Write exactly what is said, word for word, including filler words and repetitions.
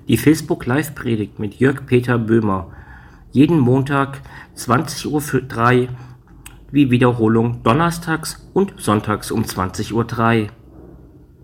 Die Facebook-Live-Predigt mit Jörg-Peter Böhmer. Jeden Montag zwanzig Uhr drei wie Wiederholung donnerstags und sonntags um zwanzig Uhr drei.